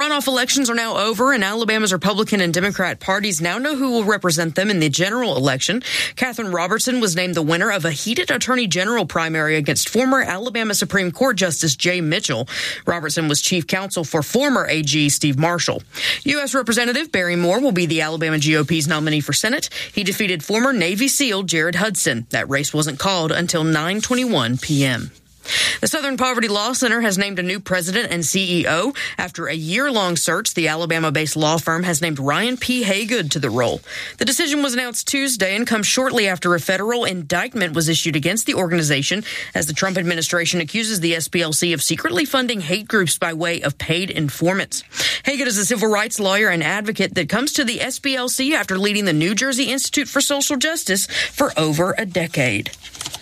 runoff elections are now over, and Alabama's Republican and Democrat parties now know who will represent them in the general election. Catherine Robertson was named the winner of a heated attorney general primary against former Alabama Supreme Court Justice Jay Mitchell. Robertson was chief counsel for former AG Steve Marshall. U.S. Representative Barry Moore will be the Alabama GOP's nominee for Senate. He defeated former Navy SEAL Jared Hudson. That race wasn't called until 9:21 p.m. The Southern Poverty Law Center has named a new president and CEO. After a year-long search, the Alabama-based law firm has named Ryan P. Haygood to the role. The decision was announced Tuesday and comes shortly after a federal indictment was issued against the organization as the Trump administration accuses the SPLC of secretly funding hate groups by way of paid informants. Haygood is a civil rights lawyer and advocate that comes to the SPLC after leading the New Jersey Institute for Social Justice for over a decade.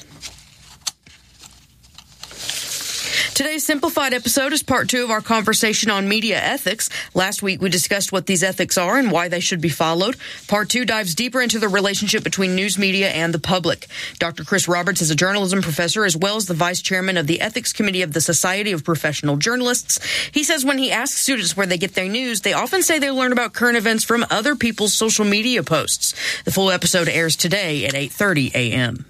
Today's simplified episode is part 2 of our conversation on media ethics. Last week, we discussed what these ethics are and why they should be followed. Part 2 dives deeper into the relationship between news media and the public. Dr. Chris Roberts is a journalism professor as well as the vice chairman of the ethics committee of the Society of Professional Journalists. He says when he asks students where they get their news, they often say they learn about current events from other people's social media posts. The full episode airs today at 8:30 a.m.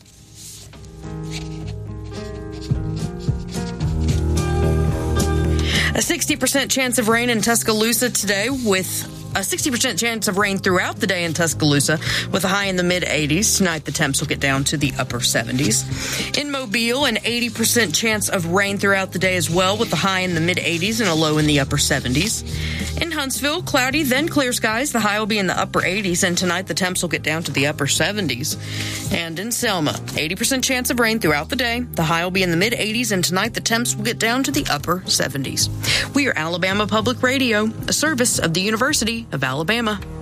A 60% chance of rain in Tuscaloosa today with a 60% chance of rain throughout the day in Tuscaloosa with a high in the mid-80s. Tonight, the temps will get down to the upper 70s. In Mobile, an 80% chance of rain throughout the day as well with a high in the mid-80s and a low in the upper 70s. In Huntsville, cloudy, then clear skies. The high will be in the upper 80s, and tonight the temps will get down to the upper 70s. And in Selma, 80% chance of rain throughout the day. The high will be in the mid-80s, and tonight the temps will get down to the upper 70s. We are Alabama Public Radio, a service of the University of Alabama.